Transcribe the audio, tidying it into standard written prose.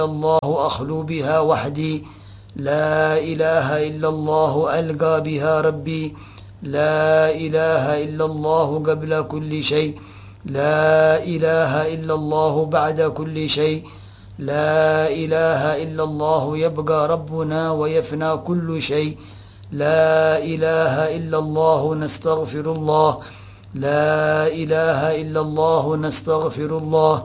الله أخلو بها وحدي، لا إله إلا الله ألقى بها ربي، لا إله إلا الله قبل كل شيء، لا إله إلا الله بعد كل شيء، لا إله إلا الله يبقى ربنا ويفنى كل شيء، لا إله إلا الله نستغفر الله، لا إله إلا الله نستغفر الله.